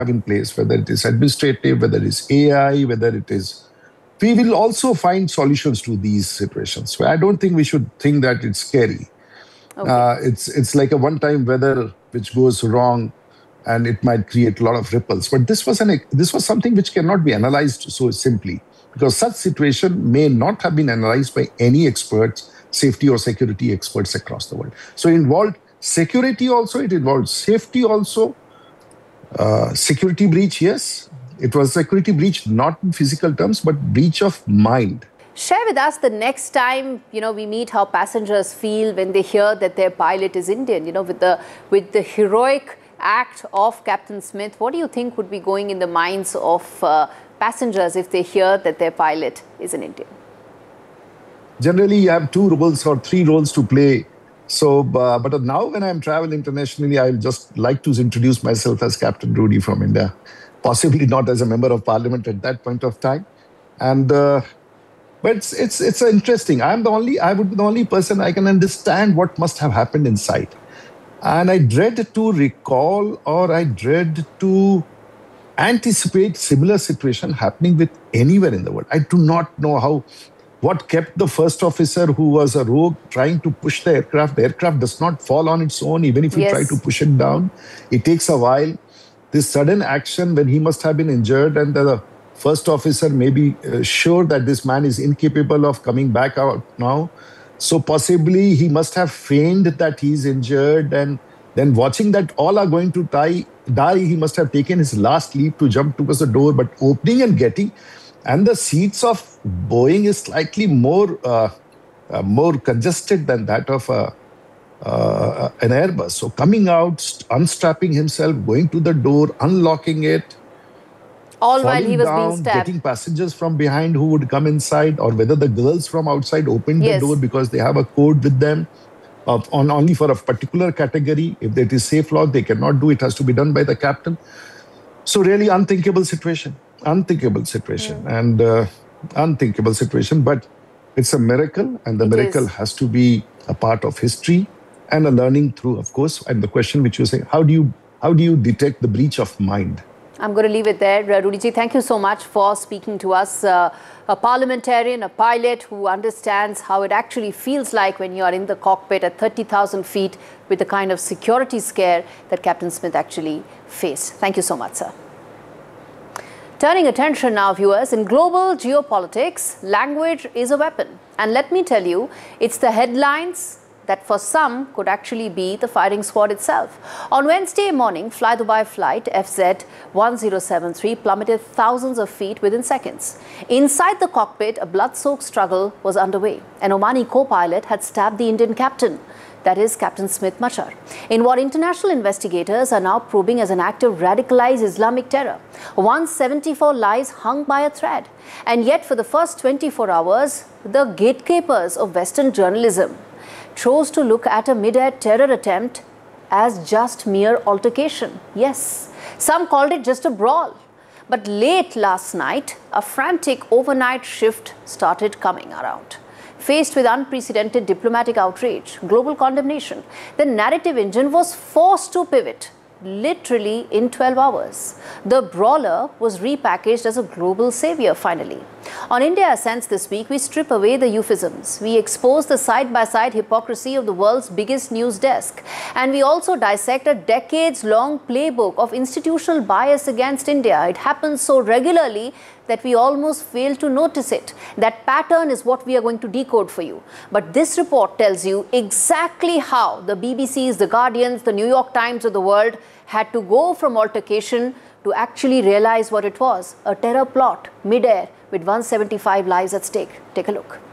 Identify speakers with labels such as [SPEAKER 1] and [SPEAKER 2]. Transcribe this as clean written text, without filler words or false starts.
[SPEAKER 1] in place, whether it is administrative, whether it is AI, whether it is, we will also find solutions to these situations. So I don't think we should think that it's scary.
[SPEAKER 2] Okay.
[SPEAKER 1] It's like a one-time weather which goes wrong, and it might create a lot of ripples. But this was something which cannot be analyzed so simply, because such situation may not have been analyzed by any experts, safety or security experts across the world. So it involved security also, it involved safety also. Security breach, yes. It was security breach, not in physical terms, but breach of mind.
[SPEAKER 2] Share with us the next time, we meet, how passengers feel when they hear that their pilot is Indian, with the heroic act of Captain Smith. What do you think would be going in the minds of passengers if they hear that their pilot is an Indian?
[SPEAKER 1] Generally, you have 2 roles or 3 roles to play. So, but now when I'm traveling internationally, I just like to introduce myself as Captain Rudy from India, possibly not as a member of parliament at that point of time. And but it's interesting. I would be the only person I can understand what must have happened inside. And I dread to recall, or I dread to anticipate similar situation happening with anywhere in the world. I do not know what kept the first officer, who was a rogue, trying to push the aircraft. The aircraft does not fall on its own, even if you try to push it down. It takes a while. This sudden action when he must have been injured, and the first officer may be sure that this man is incapable of coming back out now. So possibly he must have feigned that he's injured, and then watching that all are going to die, he must have taken his last leap to jump towards the door, but opening and getting, and the seats of Boeing is slightly more congested than that of an Airbus. So coming out, unstrapping himself, going to the door, unlocking it,
[SPEAKER 2] all while he was being stabbed,
[SPEAKER 1] getting passengers from behind who would come inside, or whether the girls from outside opened the door because they have a code with them only for a particular category. If it is safe lock, they cannot do it. Has to be done by the captain. So really unthinkable situation, and unthinkable situation. But it's a miracle, and the miracle has to be a part of history and a learning through, of course. And the question which you say, how do you detect the breach of mind?
[SPEAKER 2] I'm going to leave it there. Rudyji, thank you so much for speaking to us. A parliamentarian, a pilot who understands how it actually feels like when you are in the cockpit at 30,000 feet with the kind of security scare that Captain Smith actually faced. Thank you so much, sir. Turning attention now, viewers, in global geopolitics, language is a weapon. And let me tell you, it's the headlines that for some could actually be the firing squad itself. On Wednesday morning, Fly Dubai flight FZ1073 plummeted thousands of feet within seconds. Inside the cockpit, a blood-soaked struggle was underway. An Omani co-pilot had stabbed the Indian captain, that is Captain Smith Machar, in what international investigators are now probing as an act of radicalized Islamic terror. 174 lives hung by a thread. And yet, for the first 24 hours, the gatekeepers of Western journalism chose to look at a mid-air terror attempt as just mere altercation. Yes, some called it just a brawl. But late last night, a frantic overnight shift started coming around. Faced with unprecedented diplomatic outrage, global condemnation, the narrative engine was forced to pivot. Literally in 12 hours. The brawler was repackaged as a global savior finally. On India Ascents this week, we strip away the euphemisms. We expose the side-by-side hypocrisy of the world's biggest news desk. And we also dissect a decades-long playbook of institutional bias against India. It happens so regularly that we almost fail to notice it. That pattern is what we are going to decode for you. But this report tells you exactly how the BBCs, the Guardians, the New York Times of the world had to go from altercation to actually realize what it was, a terror plot mid-air with 175 lives at stake. Take a look.